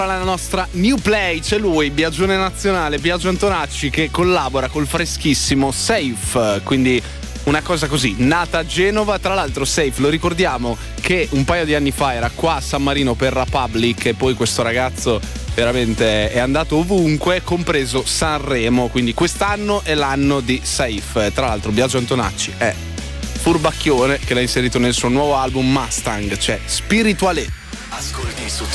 La nostra new play, c'è lui, Biagione Nazionale, Biagio Antonacci, che collabora col freschissimo Safe, quindi una cosa così, nata a Genova. Tra l'altro Safe, lo ricordiamo che un paio di anni fa era qua a San Marino per Republic e poi questo ragazzo veramente è andato ovunque, compreso Sanremo, quindi quest'anno è l'anno di Safe. Tra l'altro Biagio Antonacci è furbacchione che l'ha inserito nel suo nuovo album Mustang, cioè spirituale. Ascolti su